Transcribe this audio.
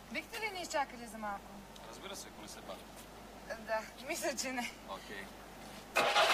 Бихте ли ни изчакали за малко? Разбира се, ако не се бавя. Да, мисля, че не. Окей.